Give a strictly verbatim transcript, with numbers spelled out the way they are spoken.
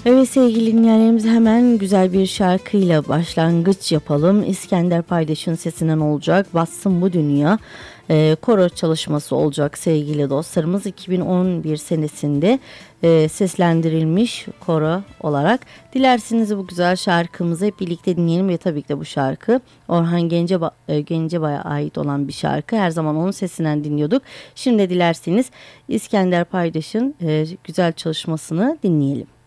Evet sevgili dinleyenlerimiz, hemen güzel bir şarkıyla başlangıç yapalım. İskender Paydaş'ın sesinden olacak Bassın Bu Dünya. E, koro çalışması olacak sevgili dostlarımız. iki bin on bir senesinde e, seslendirilmiş koro olarak. Dilerseniz bu güzel şarkımızı hep birlikte dinleyelim ve tabii ki de bu şarkı Orhan Genceba e, Gencebay'a ait olan bir şarkı. Her zaman onun sesinden dinliyorduk. Şimdi dilerseniz İskender Paydaş'ın e, güzel çalışmasını dinleyelim.